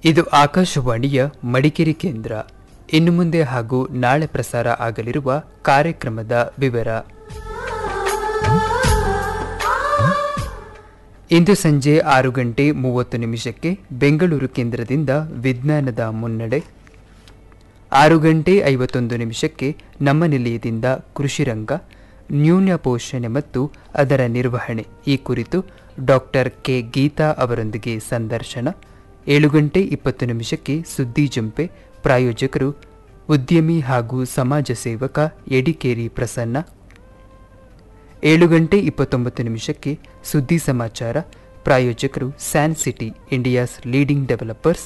ಇದು ಆಕಾಶವಾಣಿಯ ಮಡಿಕೇರಿ ಕೇಂದ್ರ. ಇನ್ನು ಮುಂದೆ ಹಾಗೂ ನಾಳೆ ಪ್ರಸಾರ ಆಗಲಿರುವ ಕಾರ್ಯಕ್ರಮದ ವಿವರ. ಇಂದು ಸಂಜೆ 6:30 ಬೆಂಗಳೂರು ಕೇಂದ್ರದಿಂದ ವಿಜ್ಞಾನದ ಮುನ್ನಡೆ. 6:51 ನಮ್ಮ ನಿಲಯದಿಂದ ಕೃಷಿರಂಗ, ನ್ಯೂನ ಪೋಷಣೆ ಮತ್ತು ಅದರ ನಿರ್ವಹಣೆ ಈ ಕುರಿತು ಡಾಕ್ಟರ್ ಕೆ ಗೀತಾ ಅವರೊಂದಿಗೆ ಸಂದರ್ಶನ. 7:20 ಸುದ್ದಿ ಜಂಪೆ. ಪ್ರಾಯೋಜಕರು ಉದ್ಯಮಿ ಹಾಗೂ ಸಮಾಜ ಸೇವಕ ಎಡಿಕೇರಿ ಪ್ರಸನ್ನ. 7:29 ಸುದ್ದಿ ಸಮಾಚಾರ. ಪ್ರಾಯೋಜಕರು San city, India's leading developers.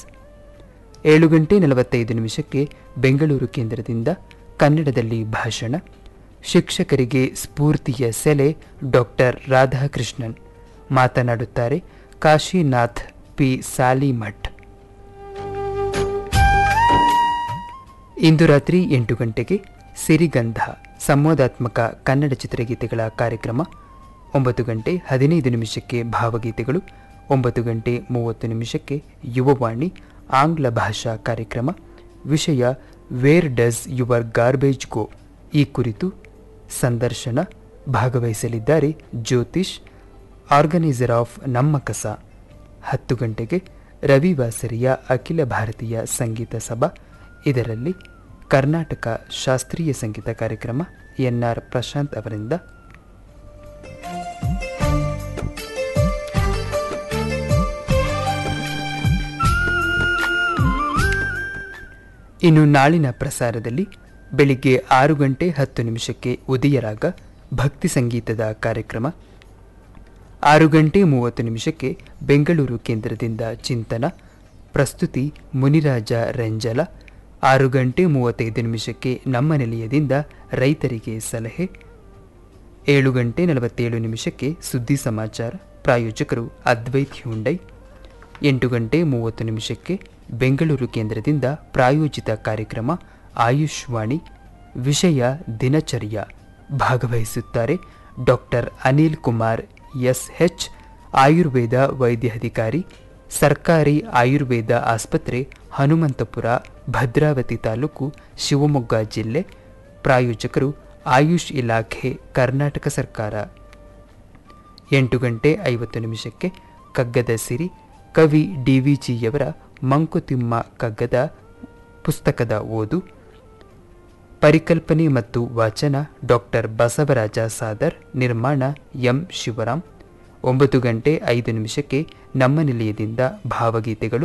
7:45 Bengaluru ಕೇಂದ್ರದಿಂದ ಕನ್ನಡದಲ್ಲಿ ಭಾಷಣ. ಶಿಕ್ಷಕರಿಗೆ ಸ್ಫೂರ್ತಿಯ ಸೆಲೆ ಡಾಕ್ಟರ್ ರಾಧಾಕೃಷ್ಣನ್. ಮಾತನಾಡುತ್ತಾರೆ ಕಾಶಿನಾಥ್ ಪಿ ಸಾಲಿಮಠ್. ಇಂದು ರಾತ್ರಿ 8 ಗಂಟೆಗೆ ಸಿರಿಗಂಧ ಸಂವಾದಾತ್ಮಕ ಕನ್ನಡ ಚಿತ್ರಗೀತೆಗಳ ಕಾರ್ಯಕ್ರಮ. 9:15 ಭಾವಗೀತೆಗಳು. 9:30 ಯುವವಾಣಿ ಆಂಗ್ಲ ಭಾಷಾ ಕಾರ್ಯಕ್ರಮ. ವಿಷಯ ವೇರ್ ಡಸ್ ಯುವರ್ ಗಾರ್ಬೇಜ್ ಗೋ ಈ ಕುರಿತು ಸಂದರ್ಶನ. ಭಾಗವಹಿಸಲಿದ್ದಾರೆ ಜ್ಯೋತಿಷ್, ಆರ್ಗನೈಸರ್ ಆಫ್ ನಮ್ಮ ಕಸ. 10 ಗಂಟೆಗೆ ರವಿವಾಸರಿಯ ಅಖಿಲ ಭಾರತೀಯ ಸಂಗೀತ ಸಭಾ. ಇದರಲ್ಲಿ ಕರ್ನಾಟಕ ಶಾಸ್ತ್ರೀಯ ಸಂಗೀತ ಕಾರ್ಯಕ್ರಮ ಎನ್ಆರ್ ಪ್ರಶಾಂತ್ ಅವರಿಂದ. ಇನ್ನು ನಾಳಿನ ಪ್ರಸಾರದಲ್ಲಿ ಬೆಳಿಗ್ಗೆ 6:10 ಉದಯರಾಗ ಭಕ್ತಿ ಸಂಗೀತದ ಕಾರ್ಯಕ್ರಮ. 6:30 ಬೆಂಗಳೂರು ಕೇಂದ್ರದಿಂದ ಚಿಂತನ. ಪ್ರಸ್ತುತಿ ಮುನಿರಾಜ ರೆಂಜಲ. 6:35 ನಮ್ಮ ನಿಲಯದಿಂದ ರೈತರಿಗೆ ಸಲಹೆ. 7:47 ಸುದ್ದಿ ಸಮಾಚಾರ. ಪ್ರಾಯೋಜಕರು ಅದ್ವೈತ್ ಹ್ಯುಂಡೈ. 8:30 ಬೆಂಗಳೂರು ಕೇಂದ್ರದಿಂದ ಪ್ರಾಯೋಜಿತ ಕಾರ್ಯಕ್ರಮ ಆಯುಷ್ವಾಣಿ. ವಿಷಯ ದಿನಚರ್ಯ. ಭಾಗವಹಿಸುತ್ತಾರೆ ಡಾಕ್ಟರ್ ಅನಿಲ್ ಕುಮಾರ್ ಎಸ್ಎಚ್, ಆಯುರ್ವೇದ ವೈದ್ಯಾಧಿಕಾರಿ, ಸರ್ಕಾರಿ ಆಯುರ್ವೇದ ಆಸ್ಪತ್ರೆ, ಹನುಮಂತಪುರ, ಭದ್ರಾವತಿ ತಾಲೂಕು, ಶಿವಮೊಗ್ಗ ಜಿಲ್ಲೆ. ಪ್ರಾಯೋಜಕರು ಆಯುಷ್ ಇಲಾಖೆ, ಕರ್ನಾಟಕ ಸರ್ಕಾರ. 8:50 ಕಗ್ಗದ ಸಿರಿ. ಕವಿ ಡಿವಿಜಿಯವರ ಮಂಕುತಿಮ್ಮ ಕಗ್ಗದ ಪುಸ್ತಕದ ಓದು. ಪರಿಕಲ್ಪನೆ ಮತ್ತು ವಾಚನ ಡಾಕ್ಟರ್ ಬಸವರಾಜ ಸಾದರ್. ನಿರ್ಮಾಣ ಎಂ ಶಿವರಾಮ್. 9:05 ನಮ್ಮ ನಿಲಯದಿಂದ ಭಾವಗೀತೆಗಳು.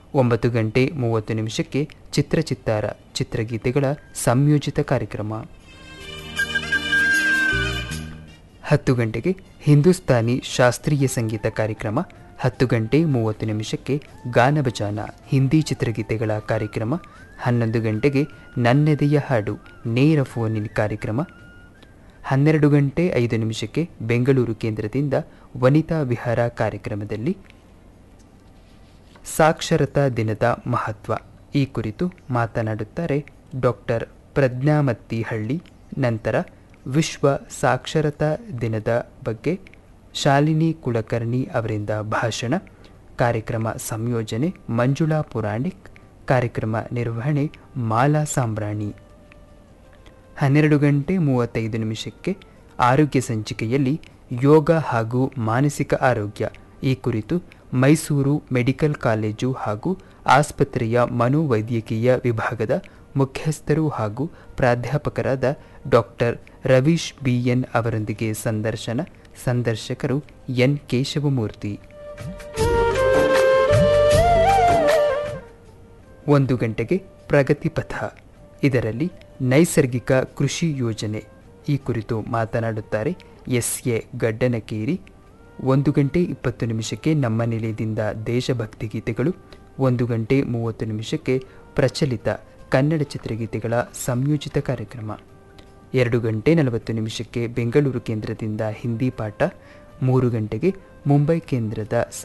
9:30 ಚಿತ್ರಚಿತ್ತಾರ ಚಿತ್ರಗೀತೆಗಳ ಸಂಯೋಜಿತ ಕಾರ್ಯಕ್ರಮ. 10 ಗಂಟೆಗೆ ಹಿಂದೂಸ್ತಾನಿ ಶಾಸ್ತ್ರೀಯ ಸಂಗೀತ ಕಾರ್ಯಕ್ರಮ. 10:30 ಗಾನಭಜಾನ ಹಿಂದಿ ಚಿತ್ರಗೀತೆಗಳ ಕಾರ್ಯಕ್ರಮ. 11 ನನ್ನೆದೆಯ ಹಾಡು ನೇರ ಫೋನ್ ಇನ್ ಕಾರ್ಯಕ್ರಮ. 12:05 ಬೆಂಗಳೂರು ಕೇಂದ್ರದಿಂದ ವನಿತಾ ವಿಹಾರ ಕಾರ್ಯಕ್ರಮದಲ್ಲಿ ಸಾಕ್ಷರತಾ ದಿನದ ಮಹತ್ವ ಈ ಕುರಿತು ಮಾತನಾಡುತ್ತಾರೆ ಡಾಕ್ಟರ್ ಪ್ರಜ್ಞಾಮತ್ತಿಹಳ್ಳಿ. ನಂತರ ವಿಶ್ವ ಸಾಕ್ಷರತಾ ದಿನದ ಬಗ್ಗೆ ಶಾಲಿನಿ ಕುಲಕರ್ಣಿ ಅವರಿಂದ ಭಾಷಣ. ಕಾರ್ಯಕ್ರಮ ಸಂಯೋಜನೆ ಮಂಜುಳಾ ಪುರಾಣಿಕ್. ಕಾರ್ಯಕ್ರಮ ನಿರ್ವಹಣೆ ಮಾಲಾ ಸಾಂಬ್ರಾಣಿ. 12:35 ಆರೋಗ್ಯ ಸಂಚಿಕೆಯಲ್ಲಿ ಯೋಗ ಹಾಗೂ ಮಾನಸಿಕ ಆರೋಗ್ಯ ಈ ಕುರಿತು ಮೈಸೂರು ಮೆಡಿಕಲ್ ಕಾಲೇಜು ಹಾಗೂ ಆಸ್ಪತ್ರೆಯ ಮನೋವೈದ್ಯಕೀಯ ವಿಭಾಗದ ಮುಖ್ಯಸ್ಥರು ಹಾಗೂ ಪ್ರಾಧ್ಯಾಪಕರಾದ ಡಾಕ್ಟರ್ ರವೀಶ್ ಬಿಎನ್ ಅವರೊಂದಿಗೆ ಸಂದರ್ಶನ. ಸಂದರ್ಶಕರು ಎನ್ ಕೇಶವಮೂರ್ತಿ. 1 ಗಂಟೆಗೆ ಪ್ರಗತಿ ಪಥ. ಇದರಲ್ಲಿ ನೈಸರ್ಗಿಕ ಕೃಷಿ ಯೋಜನೆ ಈ ಕುರಿತು ಮಾತನಾಡುತ್ತಾರೆ ಎಸ್ಎ ಗಡ್ಡನಕೇರಿ. 1:20 ನಮ್ಮ ನಿಲಯದಿಂದ ದೇಶಭಕ್ತಿ ಗೀತೆಗಳು. 1:30 ಪ್ರಚಲಿತ ಕನ್ನಡ ಚಿತ್ರಗೀತೆಗಳ ಸಂಯೋಜಿತ ಕಾರ್ಯಕ್ರಮ. 2:40 ಬೆಂಗಳೂರು ಕೇಂದ್ರದಿಂದ ಹಿಂದಿ ಪಾಠ. 3 ಗಂಟೆಗೆ ಮುಂಬೈ ಕೇಂದ್ರದ